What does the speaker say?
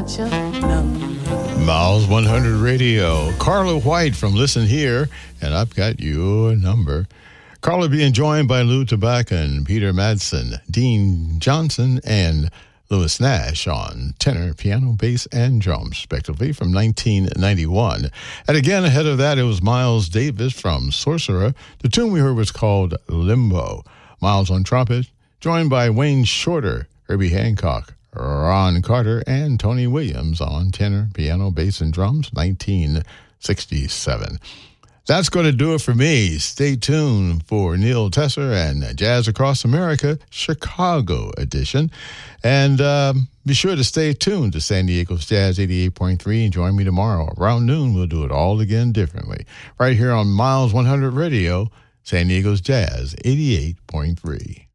got your number. Miles 100 Radio. Carla White from Listen Here, and I've got your number. Carla being joined by Lou Tabacan, Peter Madsen, Dean Johnson, and Louis Nash on tenor, piano, bass, and drums, respectively, from 1991. And again, ahead of that, it was Miles Davis from Sorcerer. The tune we heard was called Limbo. Miles on trumpet, joined by Wayne Shorter, Herbie Hancock, Ron Carter, and Tony Williams on tenor, piano, bass, and drums, 1967. That's going to do it for me. Stay tuned for Neil Tesser and Jazz Across America, Chicago edition. And be sure to stay tuned to San Diego's Jazz 88.3 and join me tomorrow. Around noon, we'll do it all again differently. Right here on Miles 100 Radio, San Diego's Jazz 88.3.